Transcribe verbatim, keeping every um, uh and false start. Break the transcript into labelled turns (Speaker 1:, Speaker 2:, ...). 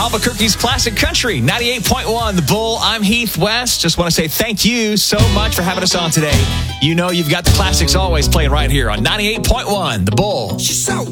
Speaker 1: Albuquerque's Classic Country, ninety-eight point one, The Bull. I'm Heath West. Just want to say thank you so much for having us on today. You know you've got the classics always playing right here on ninety-eight point one, The Bull.
Speaker 2: She's so